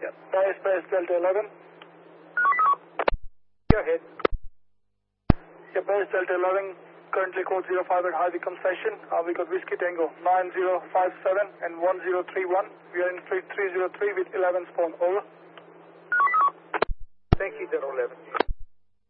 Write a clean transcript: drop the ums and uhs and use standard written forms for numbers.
Yeah. Paris Delta 11. Go ahead. Yeah, Paris Delta 11, currently code 05 at High Wycombe station. We got Whiskey Tango 9057 and 1031. We are in fleet 303 with 11 spawn. Over. Thank you, Delta 11.